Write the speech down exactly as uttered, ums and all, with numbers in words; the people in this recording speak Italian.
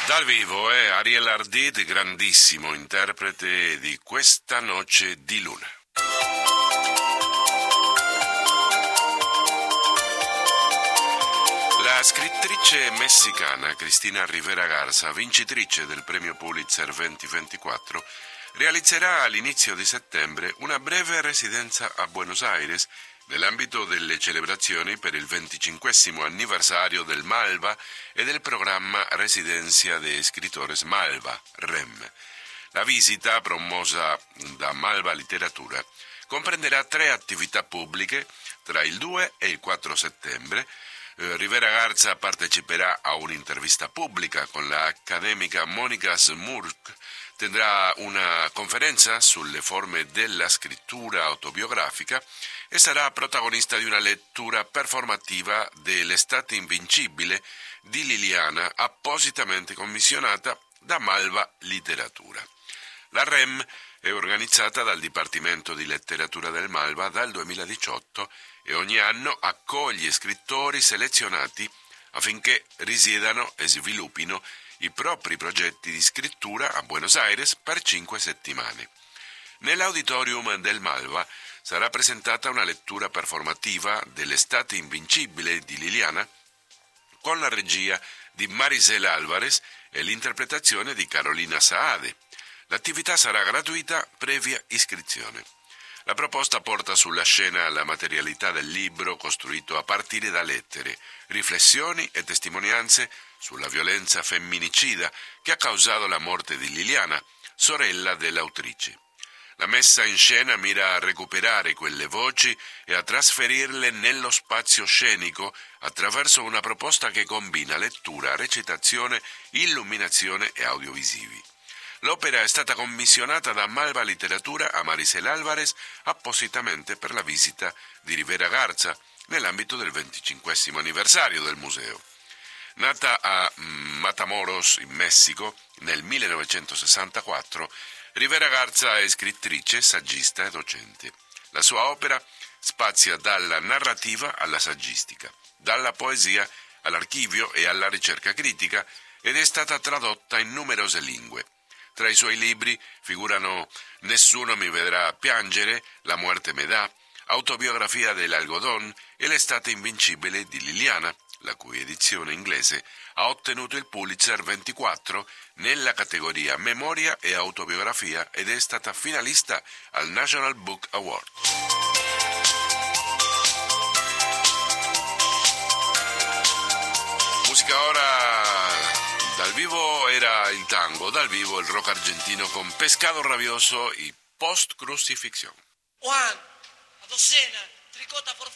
Dal vivo è Ariel Ardit, grandissimo interprete di Questa noce di luna. La scrittrice messicana Cristina Rivera Garza, vincitrice del premio Pulitzer duemilaventiquattro, realizzerà all'inizio di settembre una breve residenza a Buenos Aires nell'ambito delle celebrazioni per il venticinquesimo anniversario del Malva e del programma Residencia de Escritores Malva, R E M. La visita, promossa da Malva Literatura, comprenderà tre attività pubbliche tra il due e il quattro settembre. Eh, Rivera Garza parteciperà a un'intervista pubblica con la accademica Monica Smurk, tendrà una conferenza sulle forme della scrittura autobiografica e sarà protagonista di una lettura performativa dell'Estate invincibile di Liliana, appositamente commissionata da Malva Literatura. La R E M è organizzata dal Dipartimento di Letteratura del Malva dal duemiladiciotto e ogni anno accoglie scrittori selezionati affinché risiedano e sviluppino i propri progetti di scrittura a Buenos Aires per cinque settimane. Nell'auditorium del Malva sarà presentata una lettura performativa dell'Estate invincibile di Liliana con la regia di Marisel Álvarez e l'interpretazione di Carolina Saade. L'attività sarà gratuita previa iscrizione. La proposta porta sulla scena la materialità del libro costruito a partire da lettere, riflessioni e testimonianze sulla violenza femminicida che ha causato la morte di Liliana, sorella dell'autrice. La messa in scena mira a recuperare quelle voci e a trasferirle nello spazio scenico attraverso una proposta che combina lettura, recitazione, illuminazione e audiovisivi. L'opera è stata commissionata da Malva Literatura a Marisel Álvarez appositamente per la visita di Rivera Garza nell'ambito del venticinquesimo anniversario del museo. Nata a Matamoros, in Messico, nel millenovecentosessantaquattro, Rivera Garza è scrittrice, saggista e docente. La sua opera spazia dalla narrativa alla saggistica, dalla poesia all'archivio e alla ricerca critica ed è stata tradotta in numerose lingue. Tra i suoi libri figurano Nessuno mi vedrà piangere, La muerte me dà, Autobiografia dell'algodón e L'estate invincibile di Liliana, la cui edizione inglese ha ottenuto il Pulitzer ventiquattro nella categoria Memoria e Autobiografia ed è stata finalista al National Book Award. Musica ora. Dal vivo era il tango, dal vivo il rock argentino con Pescado Rabioso y Post Crucifixión. Juan, a docena, tricota por